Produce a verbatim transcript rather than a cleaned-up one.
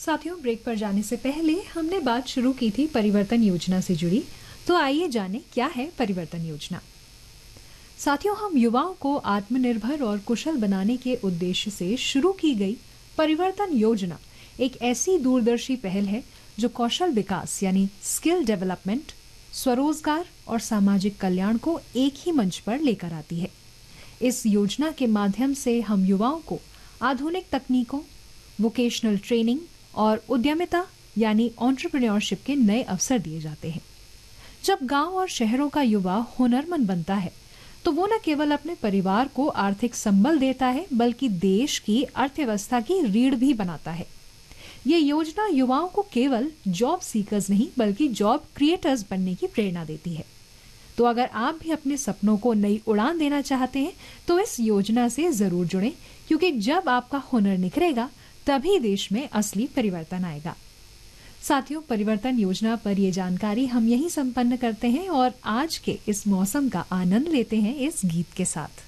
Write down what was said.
साथियों, ब्रेक पर जाने से पहले हमने बात शुरू की थी परिवर्तन योजना से जुड़ी। तो आइए जाने क्या है परिवर्तन योजना। साथियों, हम युवाओं को आत्मनिर्भर और कुशल बनाने के उद्देश्य से शुरू की गई परिवर्तन योजना एक ऐसी दूरदर्शी पहल है जो कौशल विकास यानी स्किल डेवलपमेंट, स्वरोजगार और सामाजिक कल्याण को एक ही मंच पर लेकर आती है। इस योजना के माध्यम से हम युवाओं को आधुनिक तकनीकों, वोकेशनल ट्रेनिंग और उद्यमिता यानी एंटरप्रेन्योरशिप के नए अवसर दिए जाते हैं। जब गांव और शहरों का युवा हुनरमंद बनता है तो वो न केवल अपने परिवार को आर्थिक संबल देता है बल्कि देश की अर्थव्यवस्था की रीढ़ भी बनाता है। ये योजना युवाओं को केवल जॉब सीकर्स नहीं बल्कि जॉब क्रिएटर्स बनने की प्रेरणा देती है। तो अगर आप भी अपने सपनों को नई उड़ान देना चाहते हैं तो इस योजना से जरूर जुड़ें, क्योंकि जब आपका हुनर निखरेगा तभी देश में असली परिवर्तन आएगा। साथियों, परिवर्तन योजना पर ये जानकारी हम यहीं संपन्न करते हैं और आज के इस मौसम का आनंद लेते हैं इस गीत के साथ।